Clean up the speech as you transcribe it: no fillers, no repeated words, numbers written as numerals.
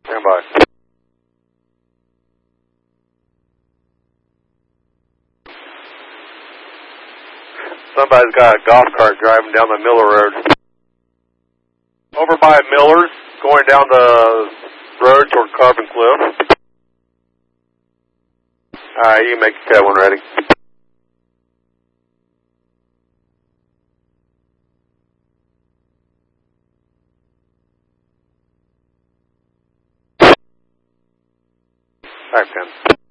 Stand by. Somebody's got a golf cart driving down the Miller Road. Over by Miller's, going down the road toward Carbon Cliff. Alright, you can make your cat one ready. Alright, 10.